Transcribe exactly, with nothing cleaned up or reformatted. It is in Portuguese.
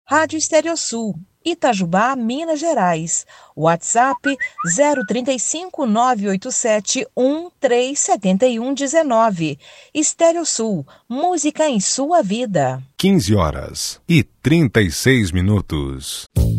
Rádio Estéreo Sul, Itajubá, Minas Gerais. WhatsApp zero trinta e cinco, nove oito sete, um três sete um um nove. Estéreo Sul, música em sua vida. quinze horas e trinta e seis minutos.